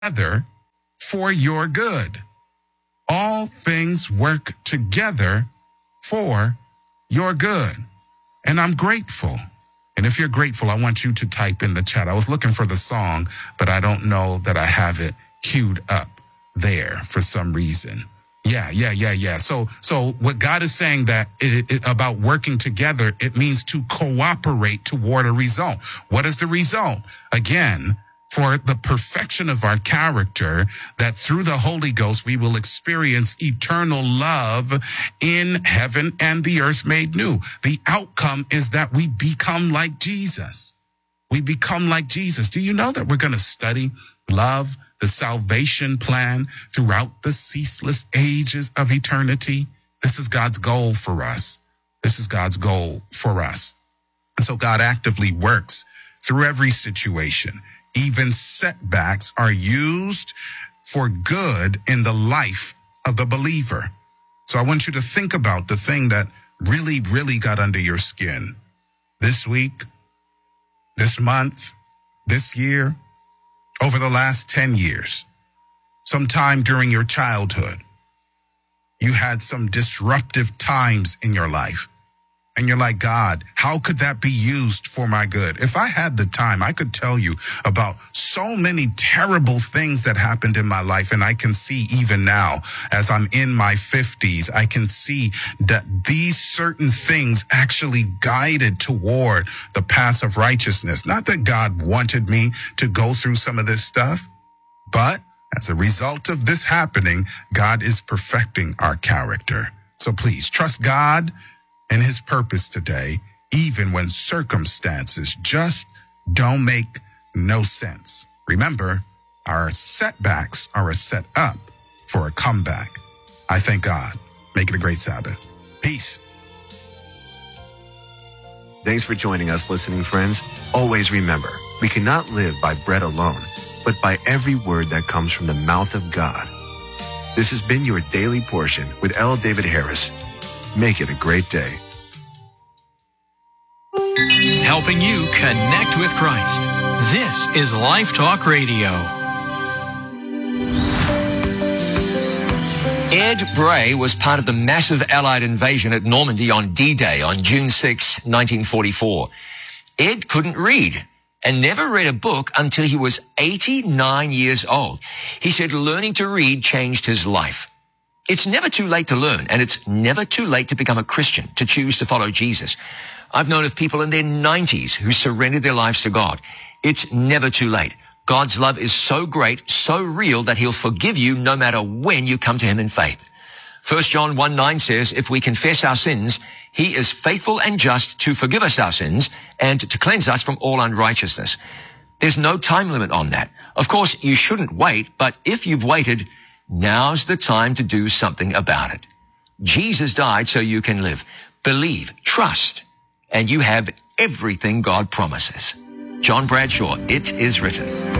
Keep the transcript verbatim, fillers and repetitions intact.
together for your good. All things work together for your good. And I'm grateful. And if you're grateful, I want you to type in the chat. I was looking for the song, but I don't know that I have it queued up there for some reason. Yeah, yeah, yeah, yeah. So, so what God is saying that it, it, about working together, it means to cooperate toward a result. What is the result? Again, for the perfection of our character, that through the Holy Ghost, we will experience eternal love in heaven and the earth made new. The outcome is that we become like Jesus. We become like Jesus. Do you know that we're going to study love, the salvation plan throughout the ceaseless ages of eternity? This is God's goal for us. This is God's goal for us. And so God actively works through every situation. Even setbacks are used for good in the life of the believer. So I want you to think about the thing that really, really got under your skin this week, this month, this year, over the last ten years. Sometime during your childhood, you had some disruptive times in your life. And you're like, God, how could that be used for my good? If I had the time, I could tell you about so many terrible things that happened in my life. And I can see even now, as I'm in my fifties, I can see that these certain things actually guided toward the path of righteousness. Not that God wanted me to go through some of this stuff, but as a result of this happening, God is perfecting our character. So please trust God and his purpose today, even when circumstances just don't make no sense. Remember, our setbacks are a set up for a comeback. I thank God. Make it a great Sabbath. Peace. Thanks for joining us, listening friends. Always remember, we cannot live by bread alone, but by every word that comes from the mouth of God. This has been your Daily Portion with L. David Harris. Make it a great day. Helping you connect with Christ. This is Life Talk Radio. Ed Bray was part of the massive Allied invasion at Normandy on D-Day on June sixth, nineteen forty-four. Ed couldn't read and never read a book until he was eighty-nine years old. He said learning to read changed his life. It's never too late to learn, and it's never too late to become a Christian, to choose to follow Jesus. I've known of people in their nineties who surrendered their lives to God. It's never too late. God's love is so great, so real, that he'll forgive you no matter when you come to him in faith. First John one nine says, if we confess our sins, he is faithful and just to forgive us our sins and to cleanse us from all unrighteousness. There's no time limit on that. Of course, you shouldn't wait, but if you've waited, now's the time to do something about it. Jesus died so you can live. Believe, trust, and you have everything God promises. John Bradshaw, It Is Written.